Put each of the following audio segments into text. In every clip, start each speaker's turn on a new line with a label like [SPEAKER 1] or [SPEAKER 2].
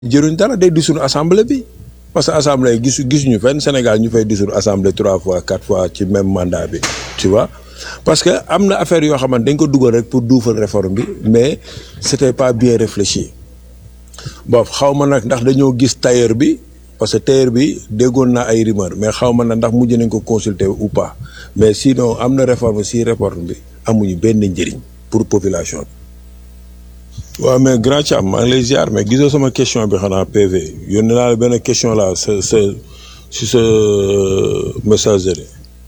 [SPEAKER 1] jëruñ dara day dissoudre assemblée bi parce que assemblée gisuñu fenn Sénégal ñu fay dissoudre assemblée 3 fois 4 fois ci même mandat bi tu vois parce que am na affaire yoo xamante dañ ko dugal rek pour duufal réforme bi mais c'était pas bien réfléchi bon xaw ma nag ndax dañoo gis tailleur bi parce que tailleur bi déggoon naa ay rumeur mais xaw ma nag ndax mujj nañ ko consulter ou pas mais sinon am na réforme si réforme bi amuñu benn njëriñ pour population bi. waaw mais grand Thiam maa ngi lay ziar mais gisoo sama question bi xanaa PV yónnee naa la benn question là sa si sa messagerie.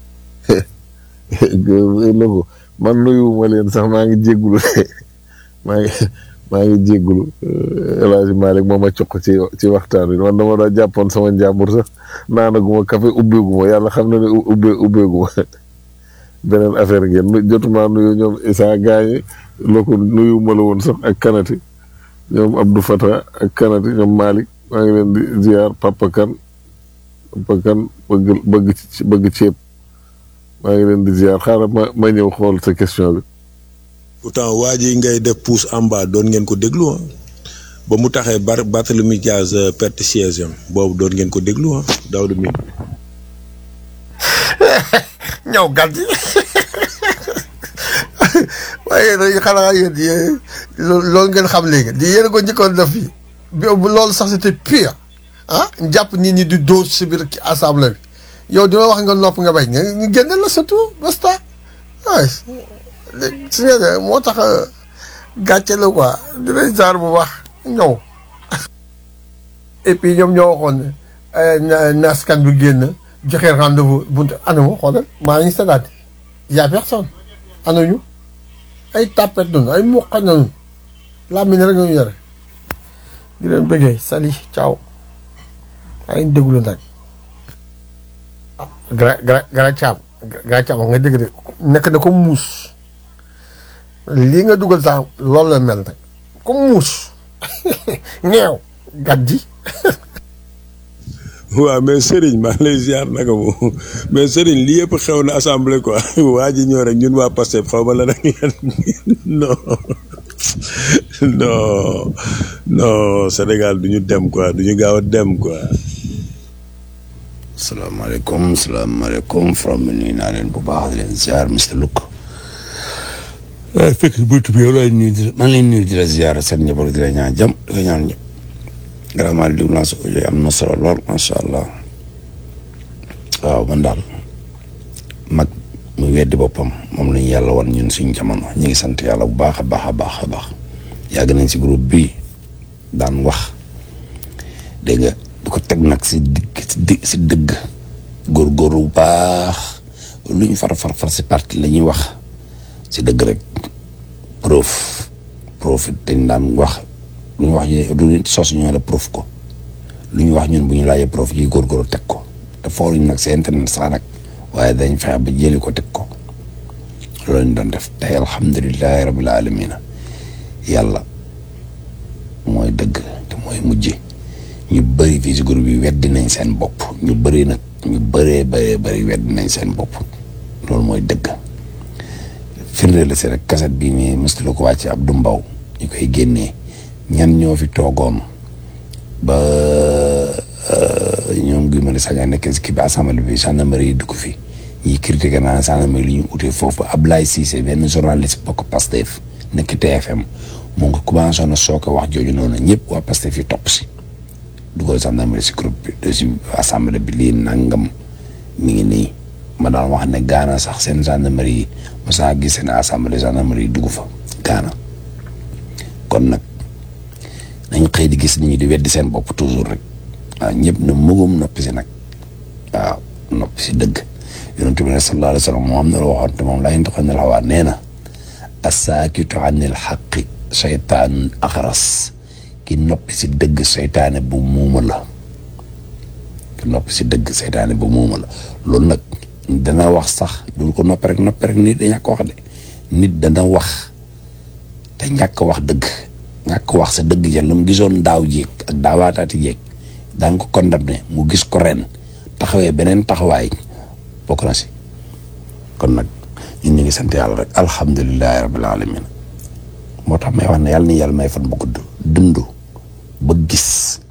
[SPEAKER 2] logo man nuyu ma leen sax maa ngi jéggulu maa ngi jéggulu El Hadj Malick moo ma cokk ci waxtaan wi man dama daa jàppoon sama njàmbur sax naanaguma café ubbeeguma yàlla xam na ne ubbeeguma beneen affaire ngeen jotuma nuyu ñoom Issa Gaañi loo ko nuyu ma la woon sax ak Kanati ñoom Abdou Fata ak Kanati ñoom Malick maa ngi leen di ziar Papa Kan bëgg ceeb maa ngi leen di ziar xaaral ma ñëw xool sa question bi.
[SPEAKER 1] pourtant waa ji ngay def pouce en bas doon ngeen ko déglu ah ba mu taxee Barthélemy Diaz perte siège am boobu doon ngeen ko déglu ah Daouda Mine.
[SPEAKER 3] ñëw gàtt waaye nag xanaa yéen loolu ngeen xam léegi di yéen a ko njëkkoon def fii loolu sax c'était pire ah jàpp nit ñi di dóor si biir assemblée bi yow dina wax nga nopp nga bay nga génne la surtout basta waaye si nga moo tax gàcce la quoi dinañ jaar bu baax ñëw et puis ñoom ñoo waxoon ne askan bi génn joxe rendez-vous buntu anamu xoolal maa ngi sedaat y a personne anañu ay tapet noonu ay muqa noonu laa mi ne rek ñu yore di leen bëggee sali ciao ay déglu nag gra caam nga dégg de nekk na comme muus lii nga dugal sax loolu la mel nag comme muus ñeew gàddi
[SPEAKER 1] waaw mais Serigne maa ngi lay ziar naka moom mais Serigne lii yëpp xew na assemblée quoi waa ji ñëw rek ñun waa Pastef xaw ma la nag non non non Sénégal du ñu dem quoi du ñu gaaw a dem quoi.
[SPEAKER 4] salaamaaleykum from nuyu naa leen bu baax di leen ziar Mr Luc. waaye fekk buntu bi yow laay nuyu maa ngi leen nuyu di la ziar seen njaboot di la ñaan jàmm di la ñaan ñëpp. vraiment li déglu naa sa audio am na solo lool macha allah waaw man daal mag mu weddi boppam moom lañu yàlla wan ñun suñu jamono ñu ngi sant yàlla bu baax a baax a baax a baax yàgg nañ si groupe bi daan wax dégg nga du ko teg nag si dëgg góorgóorlu bu baax lu ñu far si parti la ñuy wax si dëgg rek profit dañ daan wax. lu ñu wax ñu sos ñu la proof ko lu ñu wax ñun bu ñu laajee proof yi góorgóorlu teg ko te fooruñ nag si internet sax nag waaye dañ fexe ba jëli ko teg ko loolu lañ doon def tey alhamdulilahi rabil alamina yàlla mooy dëgg te mooy mujj ñu bëri fii si groupe bi weddi nañ seen bopp ñu bëri nag ñu bëree weddi nañ seen bopp loolu mooy dëgg firnde la si rek kaset bii nii mos la ko wàcce Abdou Mbow ñu koy génnee ñan ñoo fi toogoon ba ñoom Guy Marius Sagna nekk si kii bi assemblée bi gendarmerie yi dugg fi ñiy critiqué naa gendarmerie li ñu utee foofu Ablaye Cissé benn journaliste bokk Pastef nekk TFM mu ngi commencé na soo ko wax jooju noonu ñëpp waa Pastef yi topp si dugal gendarmerie si groupe bi si assemblée bi lii nangam mi ngi nii ma daan wax ne Gaana sax seen gendarmerie yi mosaa gis seen assemblée gendarmerie yi dugg fa Gaana kon nag nañ xëy di gis nit ñi di weddi seen bopp toujours rek waaw ñëpp na mëgum noppi si nag waaw noppi si dëgg yonent bi sallallahu alayhi wa sallam moo am na la waxoon te moom laa yantiqu anil hawaa nee na assaakitu anil haqqi seytaanun axras ki noppi si dëgg seytaane bu muuma la ki noppi si dëgg seytaane bu muuma la loolu nag dana wax sax dul ko noppi rek nit da ñàkk wax de nit dana wax te ñàkk wax dëgg ñàkk wax sa dëgg ja lu mu gisoon daaw jéeg ak daawaataati jéeg daan ko condamné mu gis ko ren taxawee beneen taxawaay bokk na si kon nag ñun ñu ngi sant yàlla rek alhamdulilahi rabbil alamin moo tax may wax ne yàlla ni yàlla may fan bu gudd dund ba gis